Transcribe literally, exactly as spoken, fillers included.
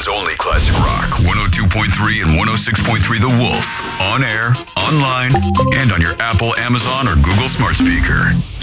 Toronto's only classic rock, one oh two point three and one oh six point three The Wolf. On air, online, and on your Apple, Amazon, or Google smart speaker.